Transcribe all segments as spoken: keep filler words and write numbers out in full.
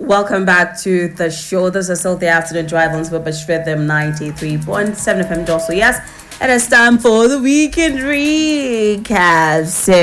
Welcome back to the show. This is still the afternoon drive on Swedish Rhythm ninety-three point seven F M. Also, yes, it is time for the weekend recap. So,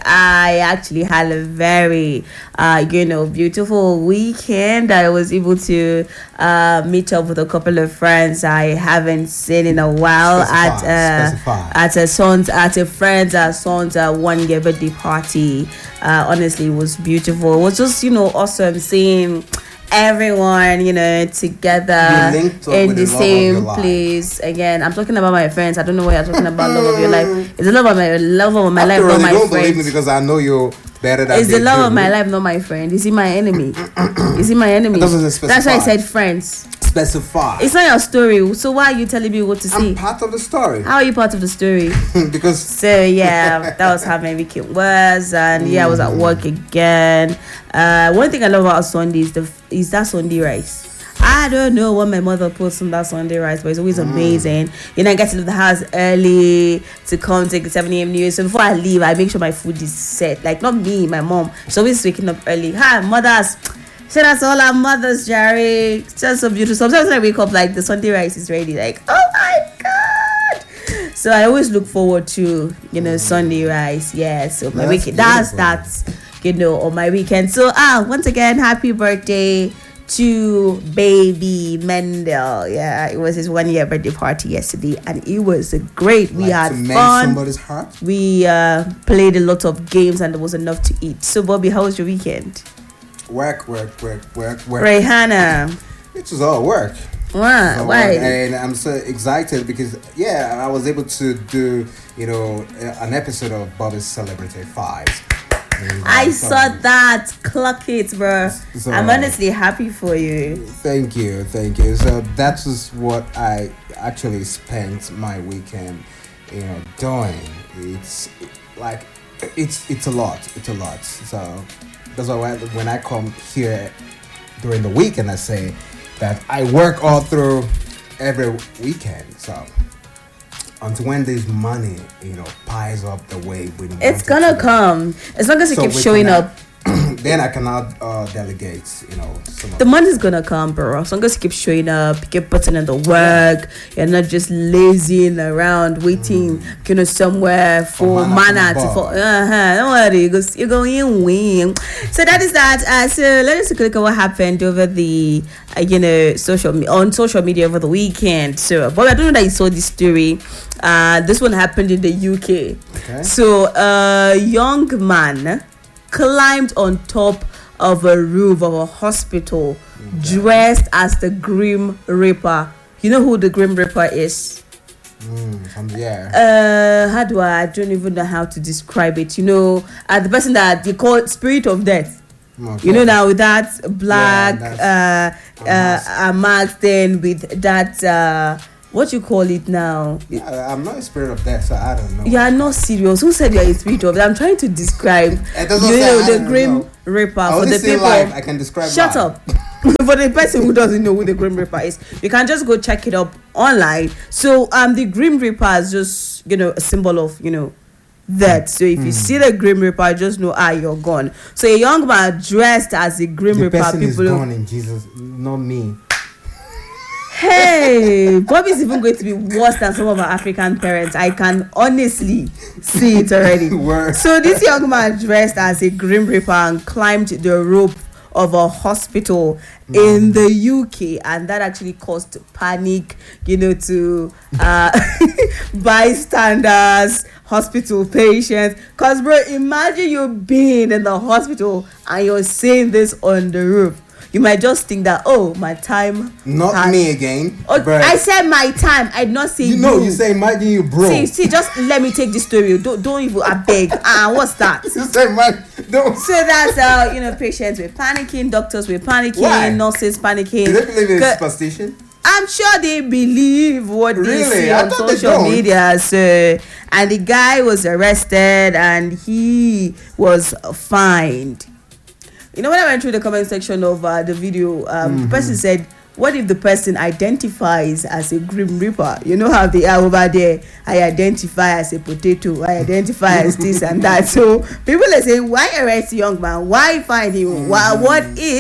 I actually had a very, uh, you know, beautiful weekend. I was able to uh, meet up with a couple of friends I haven't seen in a while Specify, at uh, specify. at a son's at a friend's uh, son's uh, one year birthday party. Uh, honestly, it was beautiful. It was just, you know, awesome seeing everyone, you know, together You linked up in with the the love of same your life. place. Again, I'm talking about my friends. I don't know why you're talking about love of your life. It's the love of my love of my life, After not all, you my don't believe me friend. because I know you better than It's they the love do. of my life, not my friend. Is he my enemy? Is he my enemy? It doesn't That's why I specify. said friends. Specify. It's not your story. So why are you telling me what to I'm see? part of the story. How are you part of the story? because So yeah, that was how my weekend was, and yeah, I was at work again. Uh, one thing I love about Sunday is the is that Sunday rice. I don't know what my mother puts on that Sunday rice, but it's always amazing. You know, I get to leave the house early to come take the seven a.m. news. So before I leave, I make sure my food is set. Like not me, my mom. She's always waking up early. Hi, mothers. So that's all our mothers, Jerry. It's just so beautiful. Sometimes when I wake up, like the Sunday rice is ready. Like, oh my god. So I always look forward to, you know, Sunday rice. Yeah. So my That's weekend. That's beautiful. that's you know on my weekend. So ah, once again, happy birthday to baby Mendel. Yeah, it was his one year birthday party yesterday, and it was great. We like had to mend fun. somebody's heart. We uh, played a lot of games, and there was enough to eat. So Bobby, how was your weekend? Work, work, work, work, work. Rihanna. It was all work. Why? So, Why? and I'm so excited because yeah, I was able to do you know uh, an episode of Bobby's Celebrity Fives. And, uh, I so- saw that. Clock it, bro. So- I'm honestly happy for you. Thank you, thank you. So that was what I actually spent my weekend, you know, doing. It's like it's it's a lot. It's a lot. So that's why when- when I come here during the weekend, I say that I work all through every weekend. So until when this money, you know, piles up the way we want It's it gonna to. come. As long as you So keep we showing cannot- up. Then I cannot uh, delegate, you know, some of The money's gonna come, bro. As long as you keep showing up, you keep putting in the work, you're not just lazying around waiting, you know, somewhere for, For manna mana from to above. fall. Uh-huh. Don't worry, you go, you're going win. So that is that. Uh, so let us take a look at what happened over the, uh, you know, social me- on social media over the weekend. So, but I don't know that you saw this story. Uh, this one happened in the U K. Okay. So a young man climbed on top of a roof of a hospital dressed as the Grim Reaper. You know who the Grim Reaper is? Mm, from the air. Uh, how do I? I don't even know how to describe it. You know, uh, the person that you call Spirit of Death. Okay. You know now with that black Yeah, uh uh a mask, then with that uh what you call it now? Yeah, I'm not a spirit of death, so I don't know. You are not serious. Who said you are a spirit of? I'm trying to describe. It doesn't You say, know I the don't Grim know. Reaper I for only the see people. live. I can describe. Shut live. up. For the person who doesn't know who the Grim Reaper is, you can just go check it up online. So um, the Grim Reaper is just you know a symbol of you know that. So if you see the Grim Reaper, just know ah you're gone. So a young man dressed as a Grim The Reaper, person is people. gone in Jesus, not me. Hey, Bobby's even going to be worse than some of our African parents. I can honestly see it already. Word. So this young man dressed as a Grim Reaper and climbed the rope of a hospital in the U K, and that actually caused panic, you know, to uh, bystanders, hospital patients. Cause bro, imagine you being in the hospital and you're saying this on the roof. You might just think that oh my time. Not has- me again. Oh, but I said my time. I did not say you you. know, you say imagine you broke. See, see, just let me take this story. Don't, don't even. I beg. Ah, uh, what's that? You say man, don't. So that's uh, you know, patients were panicking, doctors were panicking, Why? nurses panicking. Do they believe in Ca- superstition? I'm sure they believe what they Really? see I on thought they social don't. media. So, and the guy was arrested and he was fined. You know, when I went through the comment section of uh, the video, um, Mm-hmm. the person said, what if the person identifies as a Grim Reaper? You know how they are over there. I identify as a potato. I identify as this and that. So people are saying, why arrest a young man? Why find him? Mm-hmm. Why, what if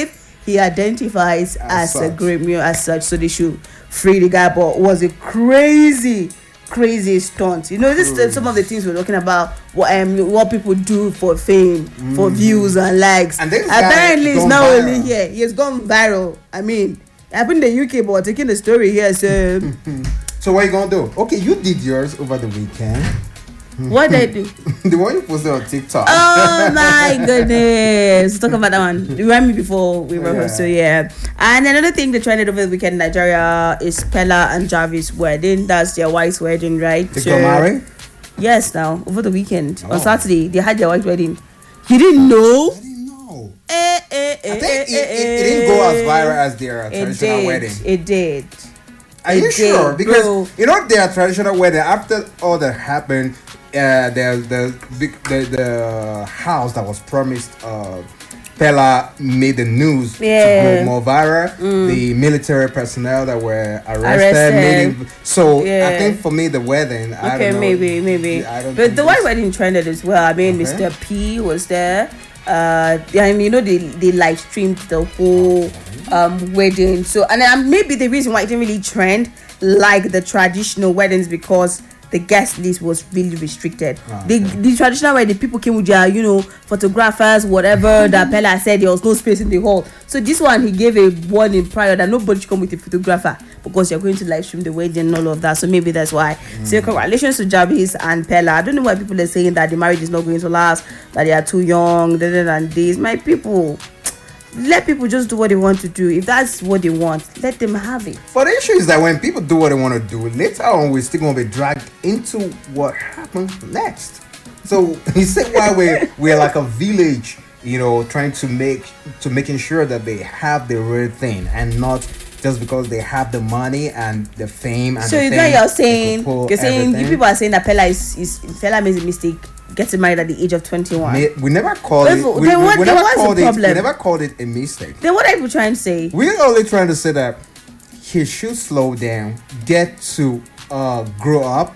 he identifies as, As a such. gremio as such, so they should free the guy. But it was a crazy, crazy stunt. You know, this is some of the things we're talking about. What um, what people do for fame, for views and likes. And this guy apparently, it's gone not viral. only here. He has gone viral. I mean, it happened in the U K, but we're taking the story here. So, So what you gonna do? Okay, you did yours over the weekend. what did I do? The one you posted on TikTok. Oh my goodness. Let's talk about that one. Remind me before we were Yeah. so yeah. And another thing that trended over the weekend in Nigeria is Pella and Jarvis wedding. That's their wife's wedding, right? They So- got married? Yes, now over the weekend Oh. on Saturday they had their wife's wedding. You didn't know? I didn't know. Eh, eh, eh, I think eh, it, it, eh, it didn't go as eh. viral as their uh, It traditional did. wedding. It did. Are it you sure? did, Because bro. you know their traditional wedding, after all that happened, uh, the the big the, the house that was promised uh Pella made the news Yeah. to go more viral. The military personnel that were arrested, Arrested. made it, so Yeah. I think for me the wedding. I Okay, don't know, maybe, maybe. I don't But think the white it's- wedding trended as well. I mean, Okay. Mister P was there. Uh, and you know they they live streamed the whole um wedding. So and um, maybe the reason why it didn't really trend like the traditional weddings because the guest list was really restricted. Ah, The the traditional wedding people came with their you know photographers whatever. That Pella said there was no space in the hall. So this one he gave a warning prior that nobody should come with a photographer because you're going to live stream the wedding and all of that. So maybe that's why. So congratulations to Jarvis and Pella. I don't know why people are saying that the marriage is not going to last, that they are too young, da, da, da, this. My people, let people just do what they want to do. If that's what they want, let them have it. But the issue is that when people do what they want to do, later on we're still gonna be dragged into what happened next. So you see why we're we're like a village, you know, trying to make to making sure that they have the real thing and not just because they have the money and the fame and So the is thing, that you're they saying could pull you're saying you everything. people are saying that Pella is is Pella made a mistake getting married at the age of twenty-one. May- we never called Then it. for- We, then we- what- we then never what's the called it. We problem? never called it a mistake. Then what are you trying to say? We're only trying to say that he should slow down, get to uh, grow up,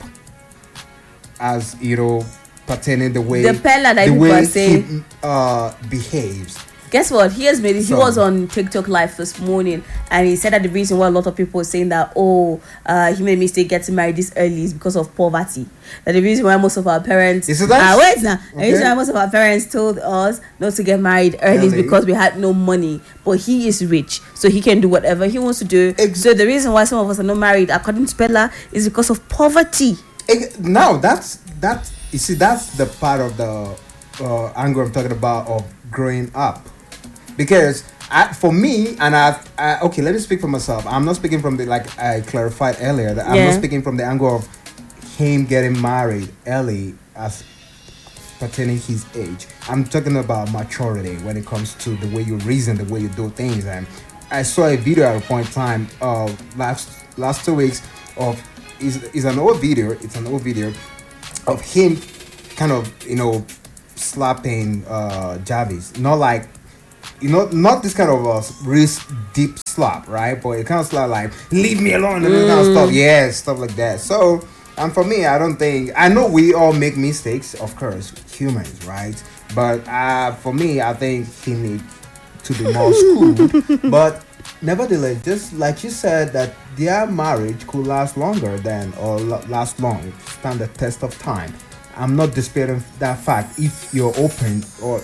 as you know, pertaining the way The Pella that the people way are saying. he uh, behaves. Guess what? He has made it. He So- was on TikTok live this morning, and he said that the reason why a lot of people are saying that oh, uh, he made a mistake getting married this early is because of poverty. That the reason why most of our parents Is it that? uh, wait now. The reason Okay. why most of our parents told us not to get married early is Early. because we had no money. But he is rich, so he can do whatever he wants to do. Ex- so the reason why some of us are not married, according to Pella, is because of poverty. Eh, Now that's that. You see, that's the part of the uh, anger I'm talking about of growing up, because I, for me, and I've I, okay, let me speak for myself. I'm not speaking from the like I clarified earlier. That I'm Yeah. not speaking from the angle of him getting married early as pertaining his age. I'm talking about maturity when it comes to the way you reason, the way you do things. And I saw a video at a point in time uh, last last two weeks of is is an old video. It's an old video of him kind of you know slapping uh Jarvis, not like you know not this kind of uh, real deep slap, right? But it kind of slap like leave me alone and that kind of stuff, yeah, stuff like that. So and for me, I don't think I know we all make mistakes, of course, humans, right? But uh for me, I think he need to be more schooled. But nevertheless, just like you said, that their marriage could last longer than or la- last long, stand the test of time. I'm not disputing that fact. If you're open, or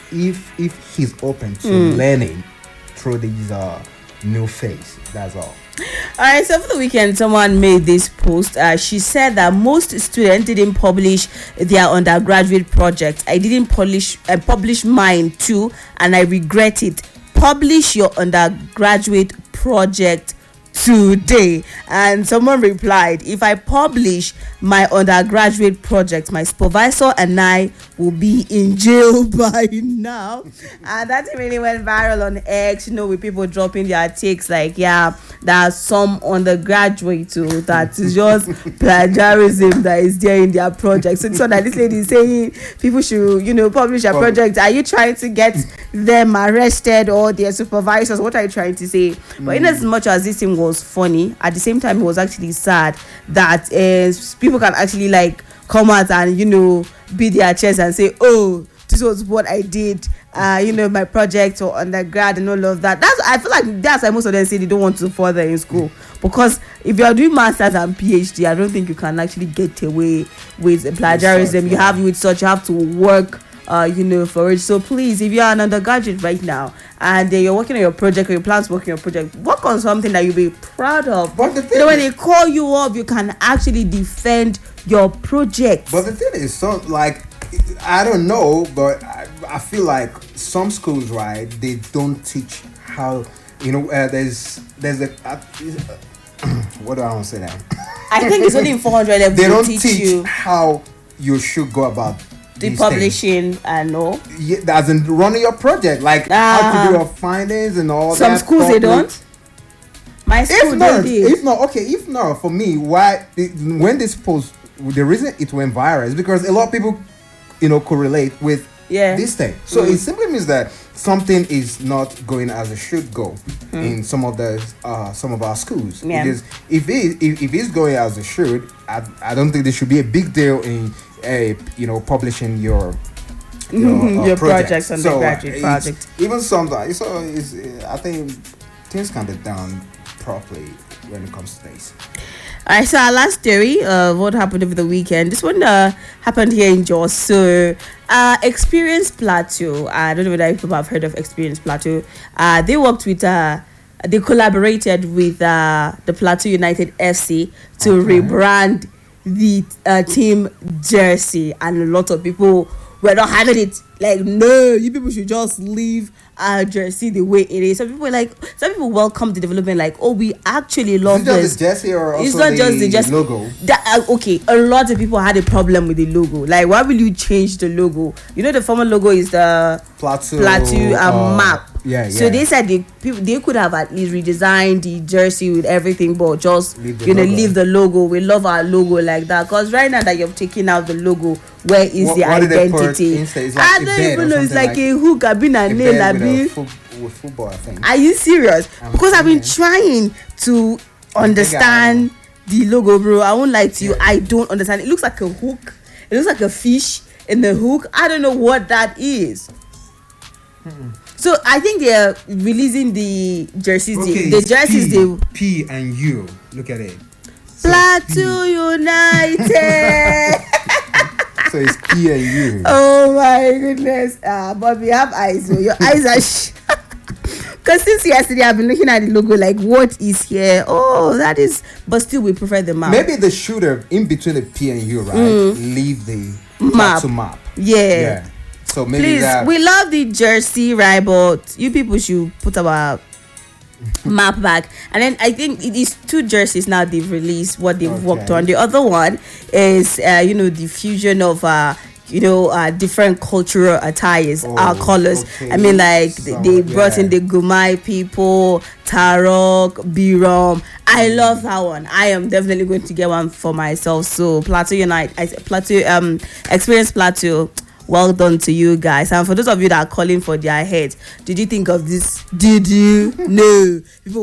if if he's open to learning through these uh new phase, that's all. All right, so for the weekend, someone made this post. Uh, she said that most students didn't publish their undergraduate project. I didn't publish uh, publish mine too, and I regret it. Publish your undergraduate project today. And someone replied, if I publish my undergraduate project, my supervisor and I will be in jail by now. And that really went viral on X, you know, with people dropping their takes like, yeah, there's some undergraduate too that is just plagiarism that is there in their project. So, so that this lady is saying people should, you know, publish a project. Are you trying to get them arrested or their supervisors? What are you trying to say? Mm. But in as much as this thing was funny, at the same time it was actually sad that uh, people can actually like come out and, you know, beat their chest and say, oh, this was what I did, uh, you know, my project or undergrad and all of that. That's I feel like that's why most of them say they don't want to further in school, because if you are doing masters and PhD, I don't think you can actually get away with plagiarism. Such, you yeah. have with such you have to work, uh, you know, for it. So please, if you are an undergraduate right now and uh, you're working on your project or your plans working on your project, work on something that you'll be proud of. But the thing you know, when is- they call you up, you can actually defend your project. But the thing is, so like, I don't know, but I, I feel like some schools, right? They don't teach how, you know. Uh, there's there's a uh, what do I want to say now? I think it's only in four hundred level They don't teach, teach you how you should go about the these publishing and all. things. Yeah, as in running your project, like how to Ah. do your findings and all Some that. schools they properly. don't. My school If not, they did. if not, okay, if not, for me, why it, when this post, the reason it went viral is because a lot of people, you know, correlate with Yeah. this thing. So Mm. it simply means that something is not going as it should go in some of the uh, some of our schools. Yeah. Because if it if, if it's going as it should, I, I don't think there should be a big deal in a you know publishing your your, uh, Your project. projects and So, the uh, graduate it's- project. Even sometimes, so it's, uh, I think things can be done properly when it comes to this. All right, so our last story of what happened over the weekend. This one uh, happened here in Jos. So, uh, Experience Plateau. I don't know whether people have heard of Experience Plateau. Uh, they worked with, uh, they collaborated with uh, the Plateau United F C to Okay. rebrand the uh, team jersey, and a lot of people were not having it. Like, no, you people should just leave our jersey the way it is. Some people were like, some people welcome the development, like, oh, we actually love Is it this. just the jersey or also It's not the just the just logo? That, uh, okay, a lot of people had a problem with the logo. Like, why will you change the logo? You know, the former logo is the Plateau, plateau and uh, map. Yeah, So yeah. they said they people they could have at least redesigned the jersey with everything, but just Leave the you know logo. leave the logo. We love our logo like that, because right now that you've taken out the logo, where is What- the what did they put identity? instead? It's like I a don't bed even or know. It's something like, like- a hook. I've been a A nail. bed I've with, a been. fo- with football, I think. Are you serious? I'm Because I've been thinking. trying to understand the logo, bro. I won't lie to you. I don't understand. It looks like a hook. It looks like a fish in the hook. I don't know what that is. So I think they're releasing the jerseys. the, the jerseys P, they P and U. Look at it. So Plateau United. So it's P and U. Oh my goodness. Uh, but we have eyes. So your eyes are. Sh- Because since yesterday I've been looking at the logo, like, what is here? Oh, that is. But still, we prefer the map. Maybe the shooter in between the P and U, right? Leave the Map. Plateau map. Yeah. Yeah. So maybe Please, that. we love the jersey, right? But you people should put our map back. And then I think it is two jerseys now they've released what they've Okay. worked on. The other one is, uh, you know, the fusion of, uh, you know, uh, different cultural attires, Oh, our colors. okay. I mean, like, they- Some- they brought in yeah. the Gumai people, Tarok, Birom. I love that one. I am definitely going to get one for myself. So, Plateau Unite, I Plateau, um, Experience Plateau. Well done to you guys. And for those of you that are calling for their heads, did you think of this? Did you? No. People